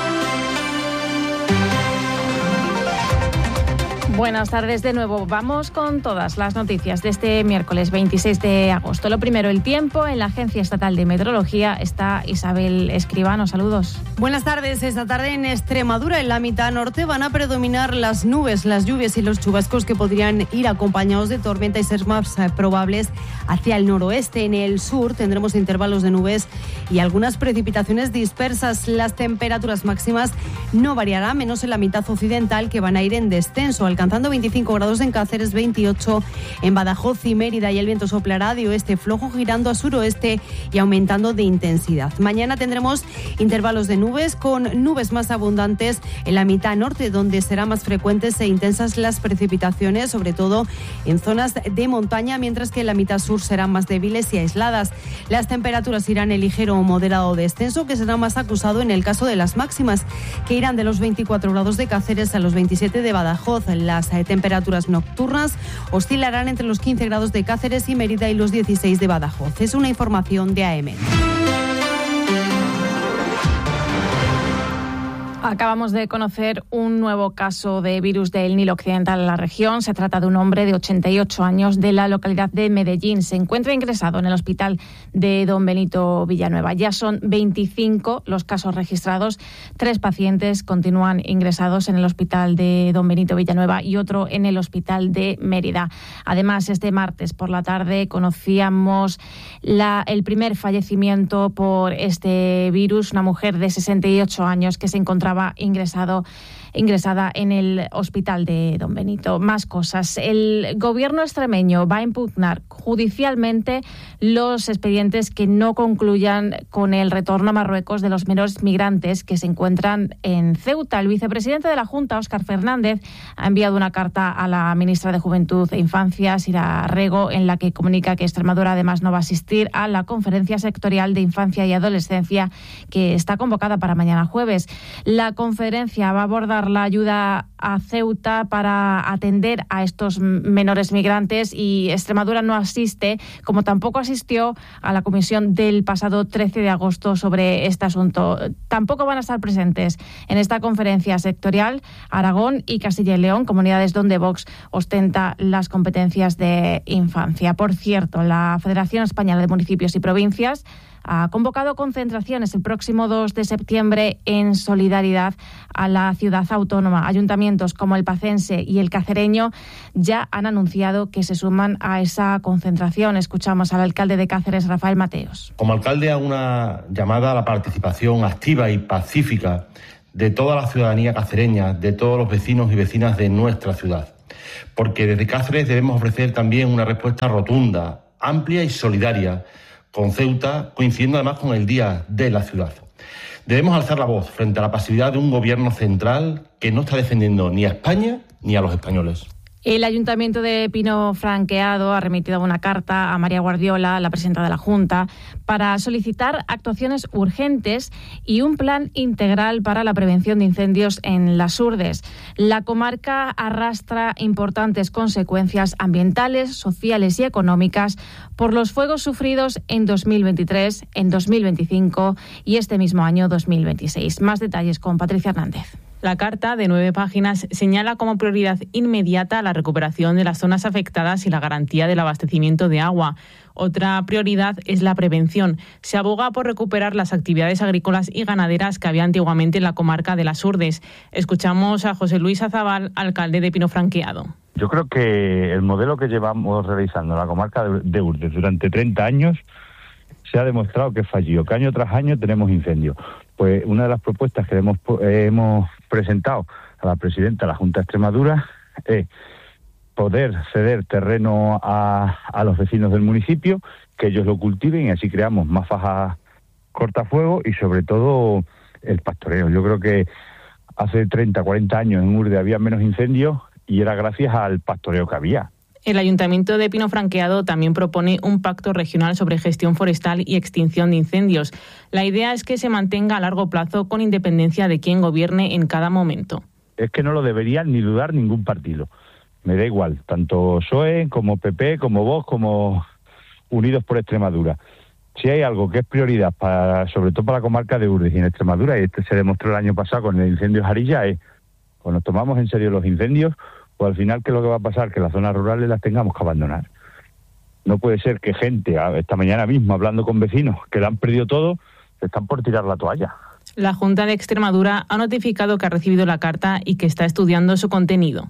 Buenas tardes de nuevo. Vamos con todas las noticias de este miércoles veintiséis de agosto. Lo primero, el tiempo. En la Agencia Estatal de Meteorología está Isabel Escribano. Saludos. Buenas tardes. Esta tarde en Extremadura, en la mitad norte, van a predominar las nubes, las lluvias y los chubascos que podrían ir acompañados de tormenta y ser más probables hacia el noroeste. En el sur tendremos intervalos de nubes y algunas precipitaciones dispersas. Las temperaturas máximas no variarán, menos en la mitad occidental, que van a ir en descenso, alcanzando veinticinco grados en Cáceres, veintiocho en Badajoz y Mérida, y el viento soplará de oeste flojo girando a suroeste y aumentando de intensidad. Mañana tendremos intervalos de nubes con nubes más abundantes en la mitad norte, donde serán más frecuentes e intensas las precipitaciones, sobre todo en zonas de montaña, mientras que en la mitad sur serán más débiles y aisladas. Las temperaturas irán en ligero o moderado descenso, que será más acusado en el caso de las máximas, que irán de los veinticuatro grados de Cáceres a los veintisiete de Badajoz. Las temperaturas nocturnas oscilarán entre los quince grados de Cáceres y Mérida y los dieciséis de Badajoz. Es una información de A M. Acabamos de conocer un nuevo caso de virus del Nilo Occidental en la región. Se trata de un hombre de ochenta y ocho años de la localidad de Medellín. Se encuentra ingresado en el hospital de Don Benito Villanueva. Ya son veinticinco los casos registrados. Tres pacientes continúan ingresados en el hospital de Don Benito Villanueva y otro en el hospital de Mérida. Además, este martes por la tarde conocíamos la, el primer fallecimiento por este virus. Una mujer de sesenta y ocho años que se encontraba ingresado ingresada en el hospital de Don Benito. Más cosas. El gobierno extremeño va a impugnar judicialmente los expedientes que no concluyan con el retorno a Marruecos de los menores migrantes que se encuentran en Ceuta. El vicepresidente de la Junta, Óscar Fernández, ha enviado una carta a la ministra de Juventud e Infancia, Sira Rego, en la que comunica que Extremadura además no va a asistir a la conferencia sectorial de infancia y adolescencia que está convocada para mañana jueves. La conferencia va a abordar la ayuda a Ceuta para atender a estos menores migrantes y Extremadura no asiste, como tampoco asistió a la comisión del pasado trece de agosto sobre este asunto. Tampoco van a estar presentes en esta conferencia sectorial Aragón y Castilla y León, comunidades donde Vox ostenta las competencias de infancia. Por cierto, la Federación Española de Municipios y Provincias ha convocado concentraciones el próximo dos de septiembre en solidaridad a la ciudad autónoma. Ayuntamientos como el pacense y el cacereño ya han anunciado que se suman a esa concentración. Escuchamos al alcalde de Cáceres, Rafael Mateos. Como alcalde, hago una llamada a la participación activa y pacífica de toda la ciudadanía cacereña, de todos los vecinos y vecinas de nuestra ciudad. Porque desde Cáceres debemos ofrecer también una respuesta rotunda, amplia y solidaria con Ceuta, coincidiendo además con el Día de la Ciudad. Debemos alzar la voz frente a la pasividad de un gobierno central que no está defendiendo ni a España ni a los españoles. El Ayuntamiento de Pino Franqueado ha remitido una carta a María Guardiola, la presidenta de la Junta, para solicitar actuaciones urgentes y un plan integral para la prevención de incendios en las Urdes. La comarca arrastra importantes consecuencias ambientales, sociales y económicas por los fuegos sufridos en dos mil veintitrés, en dos mil veinticinco y este mismo año dos mil veintiséis. Más detalles con Patricia Hernández. La carta, de nueve páginas, señala como prioridad inmediata la recuperación de las zonas afectadas y la garantía del abastecimiento de agua. Otra prioridad es la prevención. Se aboga por recuperar las actividades agrícolas y ganaderas que había antiguamente en la comarca de las Urdes. Escuchamos a José Luis Azabal, alcalde de Pino Franqueado. Yo creo que el modelo que llevamos realizando en la comarca de Urdes durante treinta años se ha demostrado que falló, que año tras año tenemos incendios. Pues una de las propuestas que hemos, hemos presentado a la presidenta de la Junta de Extremadura es poder ceder terreno a, a los vecinos del municipio, que ellos lo cultiven y así creamos más fajas cortafuegos y sobre todo el pastoreo. Yo creo que hace treinta, cuarenta años en Urdes había menos incendios y era gracias al pastoreo que había. El Ayuntamiento de Pino Franqueado también propone un pacto regional sobre gestión forestal y extinción de incendios. La idea es que se mantenga a largo plazo con independencia de quién gobierne en cada momento. Es que no lo debería ni dudar ningún partido. Me da igual, tanto P S O E como P P, como Vox, como Unidos por Extremadura. Si hay algo que es prioridad, para, sobre todo para la comarca de Urdes y en Extremadura, y este se demostró el año pasado con el incendio Jarilla, es cuando nos tomamos en serio los incendios, pues al final, ¿qué es lo que va a pasar? Que las zonas rurales las tengamos que abandonar. No puede ser que gente, esta mañana mismo, hablando con vecinos, que lo han perdido todo, se están por tirar la toalla. La Junta de Extremadura ha notificado que ha recibido la carta y que está estudiando su contenido.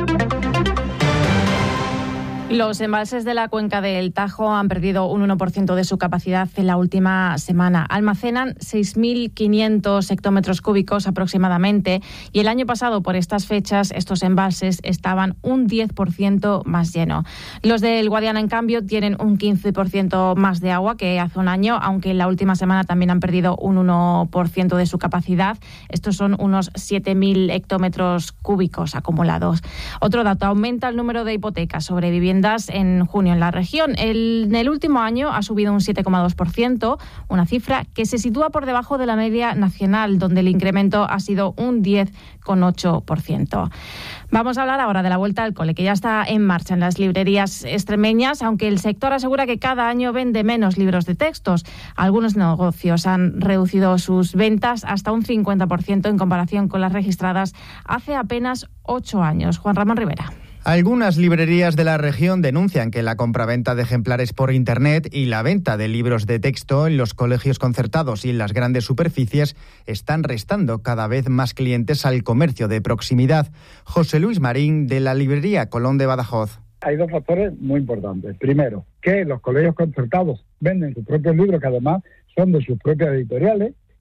Los embalses de la cuenca del Tajo han perdido un uno por ciento de su capacidad en la última semana. Almacenan seis mil quinientos hectómetros cúbicos aproximadamente y el año pasado, por estas fechas, estos embalses estaban un diez por ciento más lleno. Los del Guadiana, en cambio, tienen un quince por ciento más de agua que hace un año, aunque en la última semana también han perdido un uno por ciento de su capacidad. Estos son unos siete mil hectómetros cúbicos acumulados. Otro dato, aumenta el número de hipotecas sobre viviendas en junio en la región. El, en el último año ha subido un siete coma dos por ciento, una cifra que se sitúa por debajo de la media nacional, donde el incremento ha sido un diez coma ocho por ciento. Vamos a hablar ahora de la vuelta al cole, que ya está en marcha en las librerías extremeñas, aunque el sector asegura que cada año vende menos libros de textos. Algunos negocios han reducido sus ventas hasta un cincuenta por ciento en comparación con las registradas hace apenas ocho años. Juan Ramón Rivera. Algunas librerías de la región denuncian que la compraventa de ejemplares por Internet y la venta de libros de texto en los colegios concertados y en las grandes superficies están restando cada vez más clientes al comercio de proximidad. José Luis Marín, de la librería Colón de Badajoz. Hay dos factores muy importantes. Primero, que los colegios concertados venden sus propios libros, que además son de sus propias editoriales,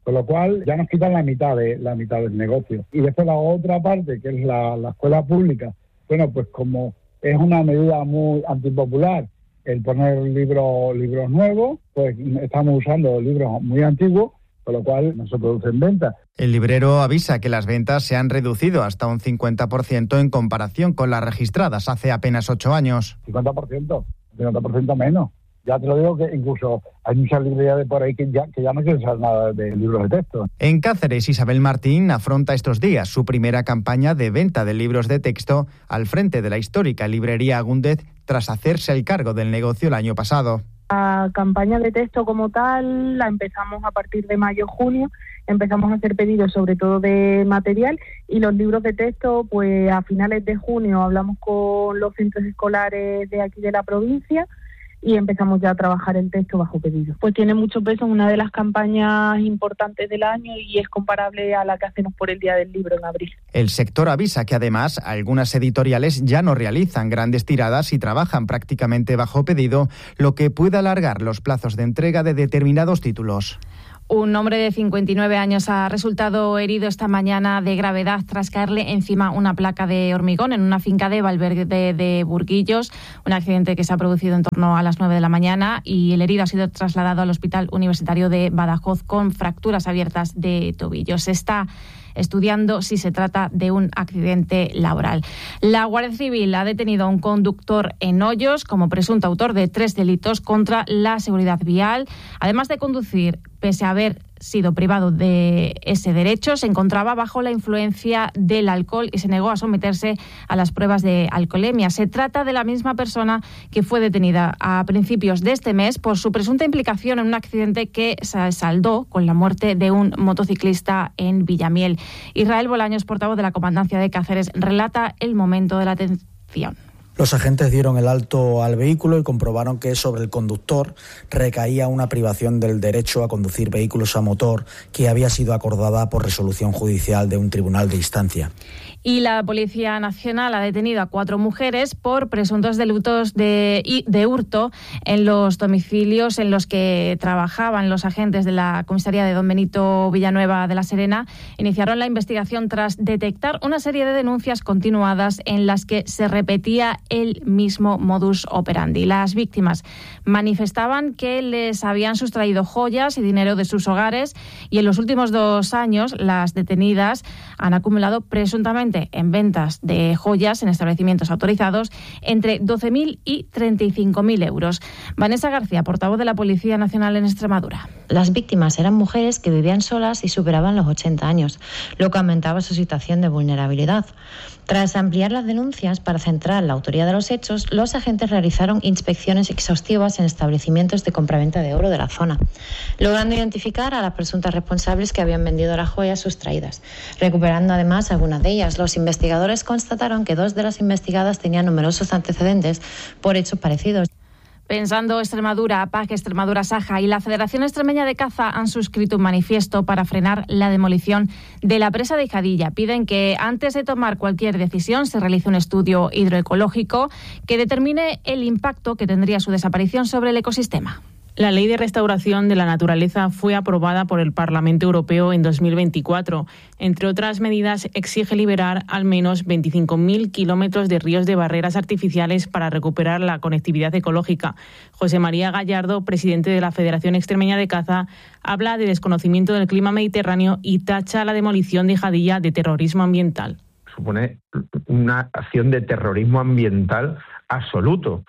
Con lo cual ya nos quitan la mitad de la mitad del negocio. Y después la otra parte, que es la, la escuela pública, bueno, pues como es una medida muy antipopular el poner libros libros nuevos, pues estamos usando libros muy antiguos, con lo cual no se producen ventas. El librero avisa que las ventas se han reducido hasta un cincuenta por ciento en comparación con las registradas hace apenas ocho años. cincuenta por ciento, cincuenta por ciento menos. Ya te lo digo que incluso hay muchas librerías de por ahí que ya, que ya no quieren saber nada de libros de texto. En Cáceres, Isabel Martín afronta estos días su primera campaña de venta de libros de texto al frente de la histórica librería Agúndez tras hacerse el cargo del negocio el año pasado. La campaña de texto como tal la empezamos a partir de mayo-junio, empezamos a hacer pedidos sobre todo de material y los libros de texto, pues a finales de junio hablamos con los centros escolares de aquí de la provincia y empezamos ya a trabajar el texto bajo pedido. Pues tiene mucho peso en una de las campañas importantes del año y es comparable a la que hacemos por el Día del Libro en abril. El sector avisa que además algunas editoriales ya no realizan grandes tiradas y trabajan prácticamente bajo pedido, lo que puede alargar los plazos de entrega de determinados títulos. Un hombre de cincuenta y nueve años ha resultado herido esta mañana de gravedad tras caerle encima una placa de hormigón en una finca de Valverde de Burguillos. Un accidente que se ha producido en torno a las nueve de la mañana y el herido ha sido trasladado al Hospital Universitario de Badajoz con fracturas abiertas de tobillos. Se está estudiando si se trata de un accidente laboral. La Guardia Civil ha detenido a un conductor en Hoyos como presunto autor de tres delitos contra la seguridad vial. Además de conducir, pese a haber sido privado de ese derecho, se encontraba bajo la influencia del alcohol y se negó a someterse a las pruebas de alcoholemia. Se trata de la misma persona que fue detenida a principios de este mes por su presunta implicación en un accidente que se saldó con la muerte de un motociclista en Villamiel. Israel Bolaños, portavoz de la Comandancia de Cáceres, relata el momento de la detención. Los agentes dieron el alto al vehículo y comprobaron que sobre el conductor recaía una privación del derecho a conducir vehículos a motor que había sido acordada por resolución judicial de un tribunal de instancia. Y la Policía Nacional ha detenido a cuatro mujeres por presuntos delitos de, de hurto en los domicilios en los que trabajaban los agentes de la comisaría de Don Benito Villanueva de la Serena. Iniciaron la investigación tras detectar una serie de denuncias continuadas en las que se repetía el mismo modus operandi. Las víctimas manifestaban que les habían sustraído joyas y dinero de sus hogares y en los últimos dos años las detenidas han acumulado presuntamente en ventas de joyas en establecimientos autorizados entre doce mil y treinta y cinco mil euros. Vanessa García, portavoz de la Policía Nacional en Extremadura. Las víctimas eran mujeres que vivían solas y superaban los ochenta años, lo que aumentaba su situación de vulnerabilidad. Tras ampliar las denuncias para centrar la autoría de los hechos, los agentes realizaron inspecciones exhaustivas en establecimientos de compraventa de oro de la zona, logrando identificar a las presuntas responsables que habían vendido las joyas sustraídas, recuperando además algunas de ellas. Los investigadores constataron que dos de las investigadas tenían numerosos antecedentes por hechos parecidos. Pensando Extremadura, P A C, Extremadura Saja y la Federación Extremeña de Caza han suscrito un manifiesto para frenar la demolición de la presa de Jadilla. Piden que antes de tomar cualquier decisión se realice un estudio hidroecológico que determine el impacto que tendría su desaparición sobre el ecosistema. La Ley de Restauración de la Naturaleza fue aprobada por el Parlamento Europeo en dos mil veinticuatro. Entre otras medidas, exige liberar al menos veinticinco mil kilómetros de ríos de barreras artificiales para recuperar la conectividad ecológica. José María Gallardo, presidente de la Federación Extremeña de Caza, habla de desconocimiento del clima mediterráneo y tacha la demolición de Jadilla de terrorismo ambiental. Supone una acción de terrorismo ambiental absoluto.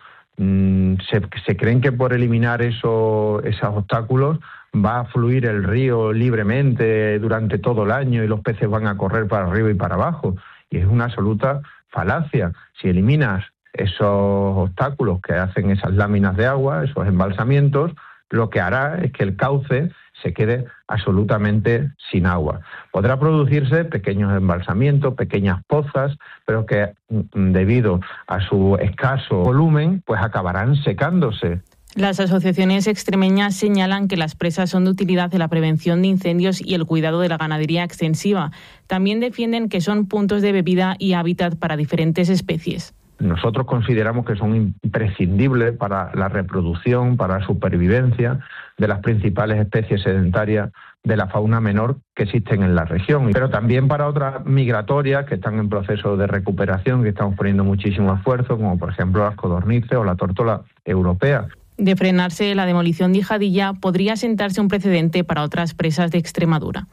Se, se creen que por eliminar eso, esos obstáculos va a fluir el río libremente durante todo el año y los peces van a correr para arriba y para abajo. Y es una absoluta falacia. Si eliminas esos obstáculos que hacen esas láminas de agua, esos embalsamientos, lo que hará es que el cauce se quede absolutamente sin agua. Podrá producirse pequeños embalsamientos, pequeñas pozas, pero que debido a su escaso volumen, pues acabarán secándose. Las asociaciones extremeñas señalan que las presas son de utilidad en la prevención de incendios y el cuidado de la ganadería extensiva. También defienden que son puntos de bebida y hábitat para diferentes especies. nosotros consideramos que son imprescindibles para la reproducción, para la supervivencia de las principales especies sedentarias de la fauna menor que existen en la región, pero también para otras migratorias que están en proceso de recuperación, que estamos poniendo muchísimo esfuerzo, como por ejemplo las codornices o la tórtola europea. De frenarse la demolición de Jadilla, podría sentarse un precedente para otras presas de Extremadura.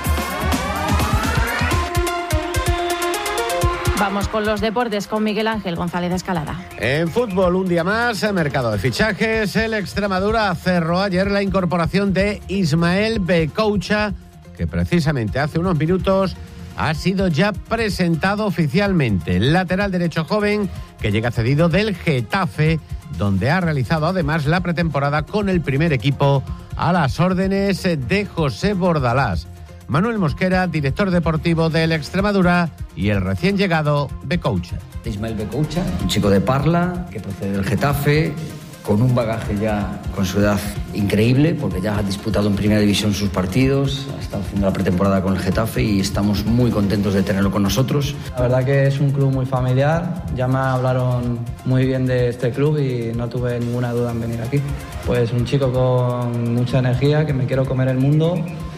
Vamos con los deportes con Miguel Ángel González Escalada. En fútbol, un día más, mercado de fichajes. El Extremadura cerró ayer la incorporación de Ismael Becoucha, que precisamente hace unos minutos ha sido ya presentado oficialmente. El lateral derecho joven que llega cedido del Getafe, donde ha realizado además la pretemporada con el primer equipo a las órdenes de José Bordalás. Manuel Mosquera, director deportivo del Extremadura, y el recién llegado Becoucha. Ismael Becoucha, un chico de Parla, que procede del Getafe, con un bagaje ya con su edad increíble, porque ya ha disputado en Primera División sus partidos, ha estado haciendo la pretemporada con el Getafe y estamos muy contentos de tenerlo con nosotros. La verdad que es un club muy familiar, ya me hablaron muy bien de este club y no tuve ninguna duda en venir aquí. Pues un chico con mucha energía, que me quiero comer el mundo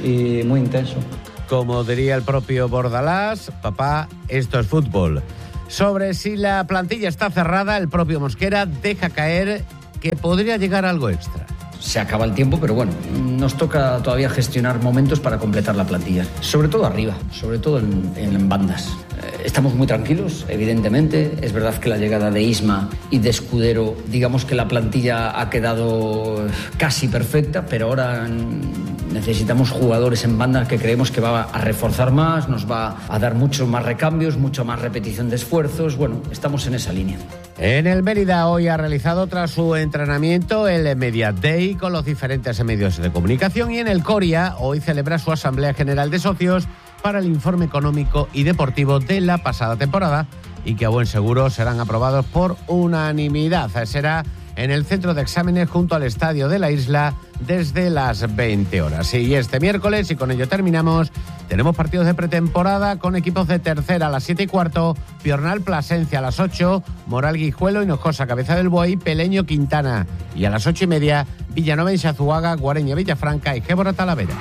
y muy intenso. Como diría el propio Bordalás, papá, esto es fútbol. Sobre si la plantilla está cerrada, el propio Mosquera deja caer que podría llegar algo extra. Se acaba el tiempo, pero bueno, nos toca todavía gestionar momentos para completar la plantilla. Sobre todo arriba, sobre todo en, en bandas. Eh, estamos muy tranquilos, evidentemente. Es verdad que la llegada de Isma y de Escudero, digamos que la plantilla ha quedado casi perfecta, pero ahora necesitamos jugadores en bandas que creemos que va a reforzar más, nos va a dar muchos más recambios, mucho más repetición de esfuerzos. Bueno, estamos en esa línea. En el Mérida hoy ha realizado tras su entrenamiento el Media Day con los diferentes medios de comunicación, y en el Coria hoy celebra su Asamblea General de Socios para el informe económico y deportivo de la pasada temporada, y que a buen seguro serán aprobados por unanimidad. Será en el centro de exámenes junto al Estadio de la Isla desde las veinte horas. Y este miércoles, y con ello terminamos, tenemos partidos de pretemporada con equipos de tercera a las siete y cuarto, Piornal Plasencia a las ocho, Moral Guijuelo, Hinojosa, Cabeza del Buey, Peleño Quintana, y a las ocho y media, Villanueva Insazuaga, Guareña Villafranca y Gébora Talavera.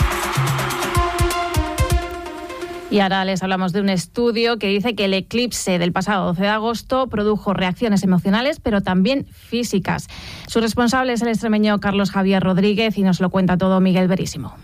Y ahora les hablamos de un estudio que dice que el eclipse del pasado doce de agosto produjo reacciones emocionales, pero también físicas. Su responsable es el extremeño Carlos Javier Rodríguez y nos lo cuenta todo Miguel Verísimo.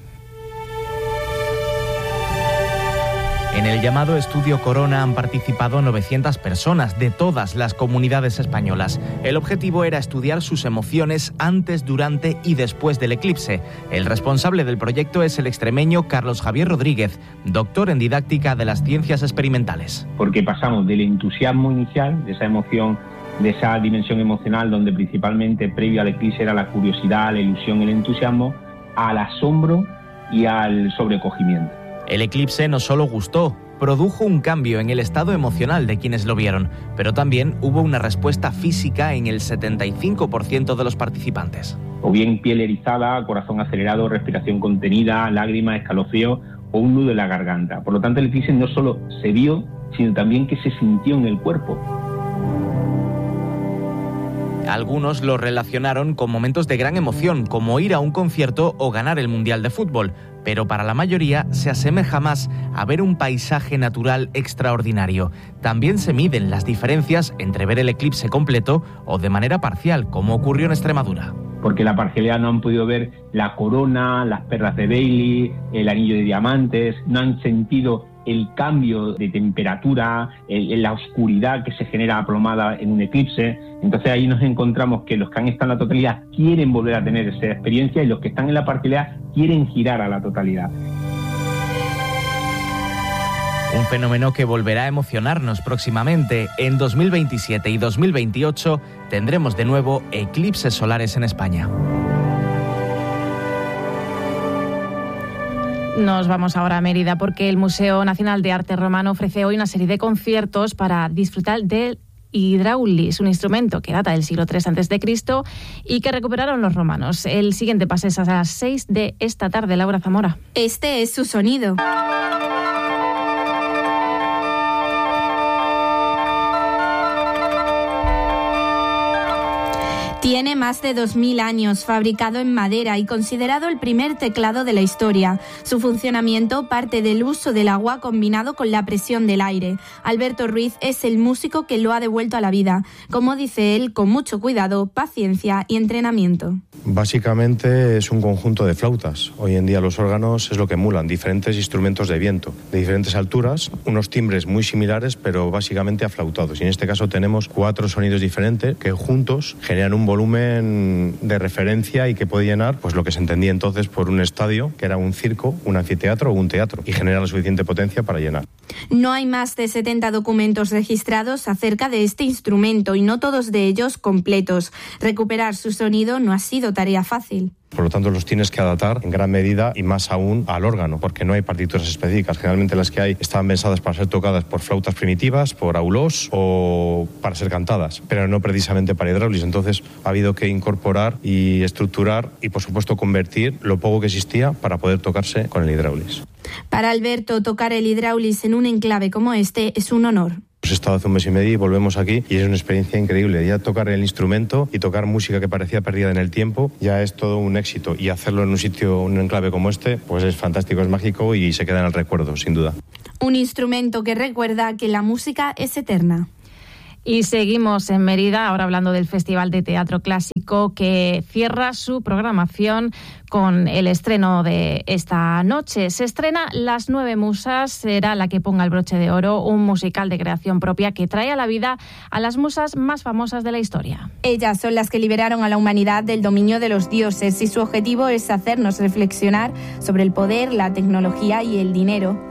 En el llamado Estudio Corona han participado novecientas personas de todas las comunidades españolas. El objetivo era estudiar sus emociones antes, durante y después del eclipse. El responsable del proyecto es el extremeño Carlos Javier Rodríguez, doctor en didáctica de las ciencias experimentales. Porque pasamos del entusiasmo inicial, de esa emoción, de esa dimensión emocional donde principalmente previo al eclipse era la curiosidad, la ilusión, el entusiasmo, al asombro y al sobrecogimiento. El eclipse no solo gustó, produjo un cambio en el estado emocional de quienes lo vieron, pero también hubo una respuesta física en el setenta y cinco por ciento de los participantes. O bien piel erizada, corazón acelerado, respiración contenida, lágrimas, escalofrío o un nudo en la garganta. Por lo tanto, el eclipse no solo se vio, sino también que se sintió en el cuerpo. Algunos lo relacionaron con momentos de gran emoción, como ir a un concierto o ganar el Mundial de Fútbol, pero para la mayoría se asemeja más a ver un paisaje natural extraordinario. También se miden las diferencias entre ver el eclipse completo o de manera parcial, como ocurrió en Extremadura. Porque la parcialidad no han podido ver la corona, las perlas de Bailey, el anillo de diamantes, no han sentido el cambio de temperatura, el, la oscuridad que se genera aplomada en un eclipse. Entonces ahí nos encontramos que los que han estado en la totalidad quieren volver a tener esa experiencia y los que están en la parcialidad quieren girar a la totalidad. Un fenómeno que volverá a emocionarnos próximamente. En dos mil veintisiete y dos mil veintiocho tendremos de nuevo eclipses solares en España. Nos vamos ahora a Mérida porque el Museo Nacional de Arte Romano ofrece hoy una serie de conciertos para disfrutar del hidraulis, un instrumento que data del siglo tres antes de Cristo y que recuperaron los romanos. El siguiente pase es a las seis de esta tarde. Laura Zamora. Este es su sonido. Tiene más de dos mil años, fabricado en madera y considerado el primer teclado de la historia. Su funcionamiento parte del uso del agua combinado con la presión del aire. Alberto Ruiz es el músico que lo ha devuelto a la vida, como dice él, con mucho cuidado, paciencia y entrenamiento. Básicamente es un conjunto de flautas. Hoy en día los órganos es lo que emulan, diferentes instrumentos de viento, de diferentes alturas, unos timbres muy similares, pero básicamente aflautados. Y en este caso tenemos cuatro sonidos diferentes que juntos generan un volumen de referencia y que puede llenar pues lo que se entendía entonces por un estadio, que era un circo, un anfiteatro o un teatro, y genera la suficiente potencia para llenar. No hay más de setenta documentos registrados acerca de este instrumento y no todos de ellos completos. Recuperar su sonido no ha sido tarea fácil. Por lo tanto, los tienes que adaptar en gran medida y más aún al órgano, porque no hay partituras específicas. Generalmente las que hay estaban pensadas para ser tocadas por flautas primitivas, por aulós o para ser cantadas, pero no precisamente para hidráulis. Entonces ha habido que incorporar y estructurar y, por supuesto, convertir lo poco que existía para poder tocarse con el hidráulis. Para Alberto, tocar el hidráulis en un enclave como este es un honor. He estado hace un mes y medio y volvemos aquí y es una experiencia increíble. Ya tocar el instrumento y tocar música que parecía perdida en el tiempo ya es todo un éxito, y hacerlo en un sitio, un enclave como este, pues es fantástico, es mágico y se queda en el recuerdo, sin duda. Un instrumento que recuerda que la música es eterna. Y seguimos en Mérida, ahora hablando del Festival de Teatro Clásico, que cierra su programación con el estreno de esta noche. Se estrena Las Nueve Musas, será la que ponga el broche de oro, un musical de creación propia que trae a la vida a las musas más famosas de la historia. Ellas son las que liberaron a la humanidad del dominio de los dioses y su objetivo es hacernos reflexionar sobre el poder, la tecnología y el dinero.